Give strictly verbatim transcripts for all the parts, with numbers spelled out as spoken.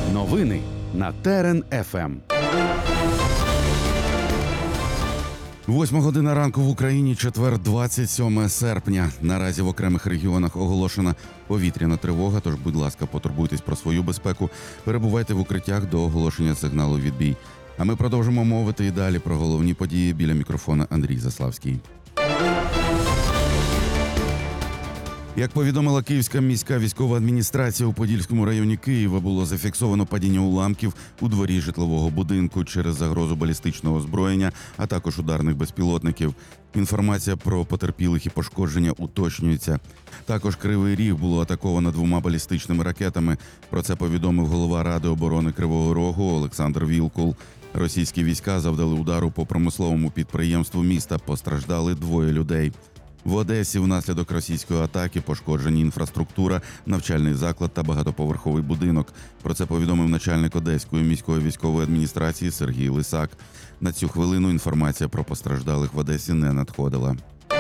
Новини на Терен еф ем. Восьма година ранку в Україні, четвер, двадцять сьоме серпня. Наразі в окремих регіонах оголошена повітряна тривога, тож, будь ласка, потурбуйтесь про свою безпеку, перебувайте в укриттях до оголошення сигналу «Відбій». А ми продовжимо мовити і далі про головні події. Біля мікрофона Андрій Заславський. Як повідомила Київська міська військова адміністрація, у Подільському районі Києва було зафіксовано падіння уламків у дворі житлового будинку через загрозу балістичного озброєння, а також ударних безпілотників. Інформація про потерпілих і пошкодження уточнюється. Також Кривий Ріг було атаковано двома балістичними ракетами. Про це повідомив голова Ради оборони Кривого Рогу Олександр Вілкул. Російські війська завдали удару по промисловому підприємству міста. Постраждали двоє людей. В Одесі внаслідок російської атаки пошкоджені інфраструктура, навчальний заклад та багатоповерховий будинок. Про це повідомив начальник Одеської міської військової адміністрації Сергій Лисак. На цю хвилину інформація про постраждалих в Одесі не надходила.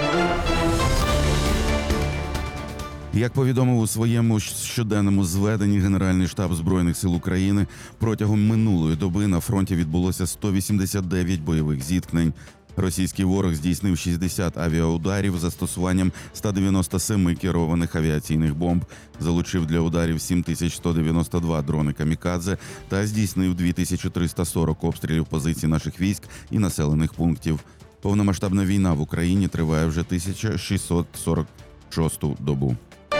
Як повідомив у своєму щоденному зведенні Генеральний штаб Збройних сил України, протягом минулої доби на фронті відбулося сто вісімдесят дев'ять бойових зіткнень. Російський ворог здійснив шістдесят авіаударів з застосуванням ста дев'яноста семи керованих авіаційних бомб, залучив для ударів сім тисяч сто дев'яносто два дрони «Камікадзе» та здійснив дві тисячі триста сорок обстрілів позицій наших військ і населених пунктів. Повномасштабна війна в Україні триває вже тисячу шістсот сорок шосту добу.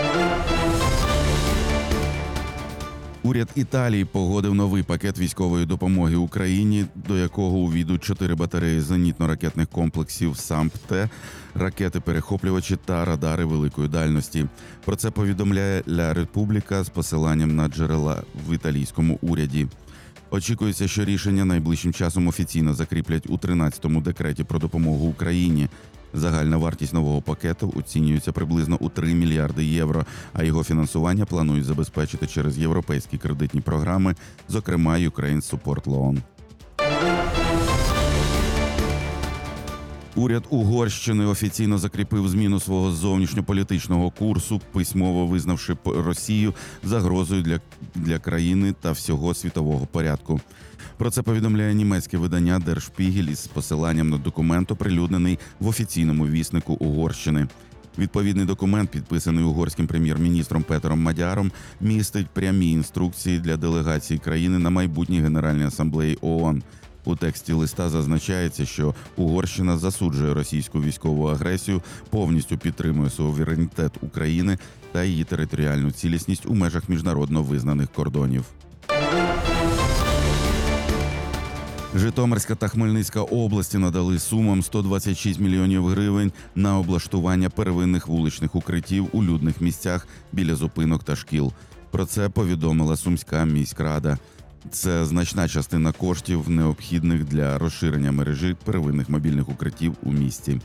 Уряд Італії погодив новий пакет військової допомоги Україні, до якого увійдуть чотири батареї зенітно-ракетних комплексів САМП-Т, ракети-перехоплювачі та радари великої дальності. Про це повідомляє Ля Републіка з посиланням на джерела в італійському уряді. Очікується, що рішення найближчим часом офіційно закріплять у тринадцятому декреті про допомогу Україні. Загальна вартість нового пакету оцінюється приблизно у три мільярди євро, а його фінансування планують забезпечити через європейські кредитні програми, зокрема Ukraine Support Loan. Уряд Угорщини офіційно закріпив зміну свого зовнішньополітичного курсу, письмово визнавши Росію загрозою для, для країни та всього світового порядку. Про це повідомляє німецьке видання Der Spiegel із посиланням на документ, оприлюднений в офіційному віснику Угорщини. Відповідний документ, підписаний угорським прем'єр-міністром Петером Мадяром, містить прямі інструкції для делегації країни на майбутній Генеральній асамблеї ООН. У тексті листа зазначається, що Угорщина засуджує російську військову агресію, повністю підтримує суверенітет України та її територіальну цілісність у межах міжнародно визнаних кордонів. Житомирська та Хмельницька області надали сумам сто двадцять шість мільйонів гривень на облаштування первинних вуличних укриттів у людних місцях біля зупинок та шкіл. Про це повідомила Сумська міськрада. Це значна частина коштів, необхідних для розширення мережі первинних мобільних укриттів у місті.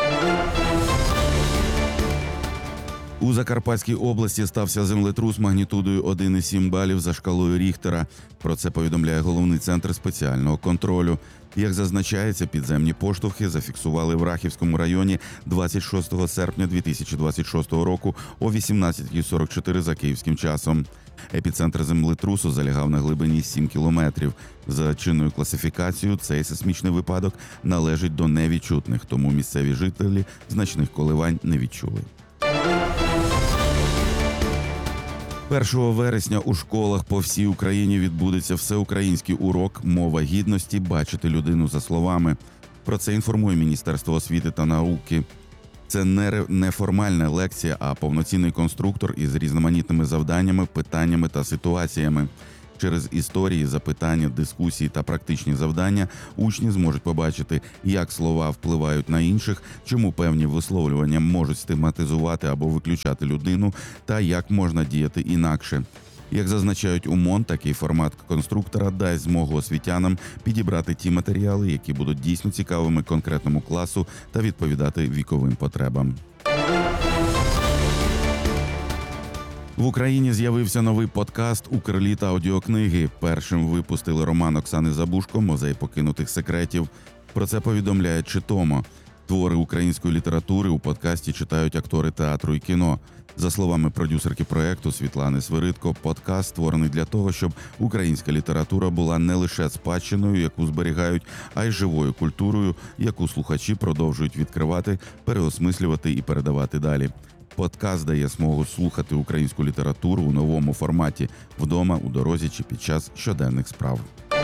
У Закарпатській області стався землетрус магнітудою один цілих сім балів за шкалою Ріхтера. Про це повідомляє головний центр спеціального контролю. Як зазначається, підземні поштовхи зафіксували в Рахівському районі двадцять шостого серпня дві тисячі двадцять шостого року о вісімнадцята сорок чотири за київським часом. Епіцентр землетрусу залягав на глибині сім кілометрів. За чинною класифікацією, цей сейсмічний випадок належить до невідчутних, тому місцеві жителі значних коливань не відчули. першого вересня у школах по всій Україні відбудеться всеукраїнський урок «Мова гідності. Бачити людину за словами». Про це інформує Міністерство освіти та науки. Це не неформальна лекція, а повноцінний конструктор із різноманітними завданнями, питаннями та ситуаціями. Через історії, запитання, дискусії та практичні завдання учні зможуть побачити, як слова впливають на інших, чому певні висловлювання можуть стигматизувати або виключати людину, та як можна діяти інакше. Як зазначають у МОН, такий формат конструктора дасть змогу освітянам підібрати ті матеріали, які будуть дійсно цікавими конкретному класу та відповідати віковим потребам. В Україні з'явився новий подкаст «Укрліт аудіокниги». Першим випустили роман Оксани Забушко «Музей покинутих секретів». Про це повідомляє Читомо. Твори української літератури у подкасті читають актори театру і кіно. За словами продюсерки проекту Світлани Свиридко, подкаст створений для того, щоб українська література була не лише спадщиною, яку зберігають, а й живою культурою, яку слухачі продовжують відкривати, переосмислювати і передавати далі. Подкаст дає змогу слухати українську літературу у новому форматі – вдома, у дорозі чи під час щоденних справ.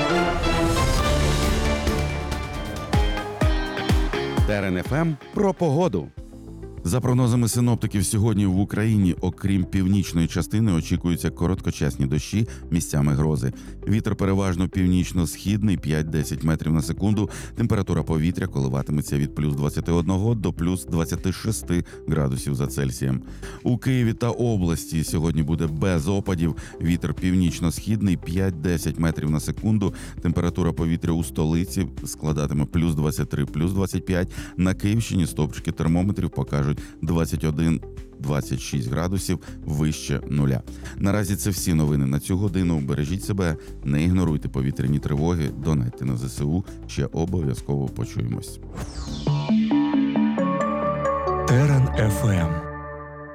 Терен еф ем про погоду. За прогнозами синоптиків, сьогодні в Україні, окрім північної частини, очікуються короткочасні дощі, місцями грози. Вітер переважно північно-східний, п'ять-десять метрів на секунду. Температура повітря коливатиметься від плюс двадцяти одного до плюс двадцяти шести градусів за Цельсієм. У Києві та області сьогодні буде без опадів. Вітер північно-східний, п'ять-десять метрів на секунду. Температура повітря у столиці складатиме плюс двадцять три, плюс двадцять п'ять. На Київщині стовпчики термометрів покажуть двадцять один - двадцять шість градусів вище нуля. Наразі це всі новини на цю годину. Бережіть себе, не ігноруйте повітряні тривоги, донатьте на зе се у. Ще обов'язково почуємось. Терен еф ем.